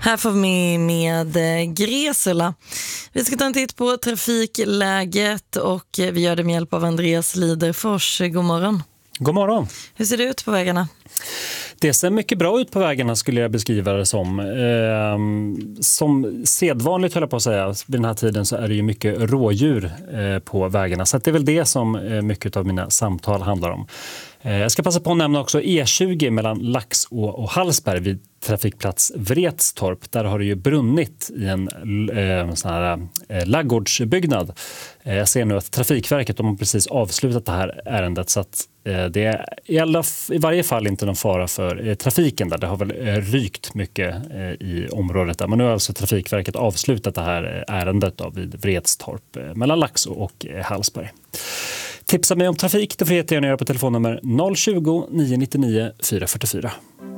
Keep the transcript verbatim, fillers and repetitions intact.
Här får vi med Gresula. Vi ska ta en titt på trafikläget och vi gör det med hjälp av Andreas Liderfors. God morgon. God morgon. Hur ser det ut på vägarna? Det ser mycket bra ut på vägarna skulle jag beskriva det som. Eh, som sedvanligt höll jag på att säga. Vid den här tiden så är det ju mycket rådjur eh, på vägarna. Så det är väl det som eh, mycket av mina samtal handlar om. Eh, jag ska passa på att nämna också E tjugo mellan Laxå och Hallsberg vid trafikplats Vretstorp. Där har det ju brunnit i en eh, sån här eh, laggårdsbyggnad. Eh, jag ser nu att Trafikverket de har precis avslutat det här ärendet så att eh, det är i, alla, i varje fall inte någon fara för eh, trafiken där. Det har väl eh, rykt mycket eh, i området där. Men nu har alltså Trafikverket avslutat det här ärendet då, vid Vretstorp eh, mellan Laxå och eh, Hallsberg. Tipsa mig om trafik, det får jag gärna göra på telefonnummer noll tjugo, nio nio nio, fyra fyra fyra.